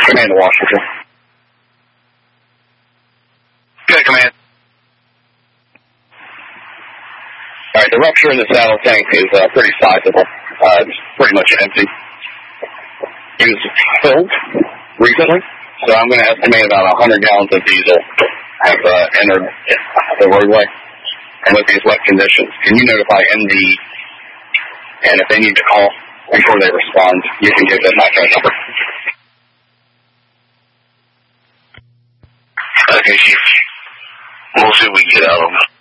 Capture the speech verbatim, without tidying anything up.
Command to Washington. Good, Command. All right, the rupture in the saddle tank is uh, pretty sizable. Uh, it's pretty much empty. It was filled recently, so I'm going to estimate about one hundred gallons of diesel have uh, entered the roadway. And with these wet conditions, can you notify M D? And if they need to call before they respond, you can give them my phone number. Okay, Chief. We'll see what we can get out of them.